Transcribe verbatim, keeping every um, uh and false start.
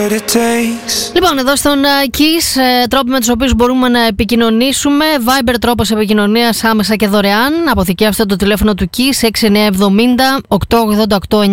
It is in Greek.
Λοιπόν, εδώ στον Kiss, τρόποι με τους οποίους μπορούμε να επικοινωνήσουμε. Viber, τρόπος επικοινωνίας άμεσα και δωρεάν. Αποθηκεύστε το τηλέφωνο του Kiss έξι εννιά εβδομήντα οκτακόσια ογδόντα οκτώ